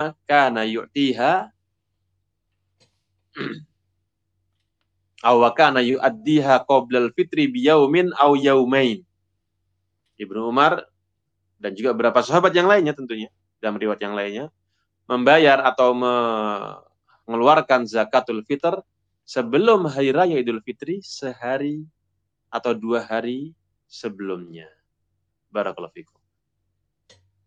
apa? Kana yu'tiha aw kana yu'addiha qoblal fitri biyaumin aw yaumain. Ibnu Umar dan juga beberapa sahabat yang lainnya tentunya dalam riwayat yang lainnya membayar atau mengeluarkan zakatul fitr sebelum hari raya Idul Fitri sehari atau 2 hari sebelumnya. Barakallahu fikum.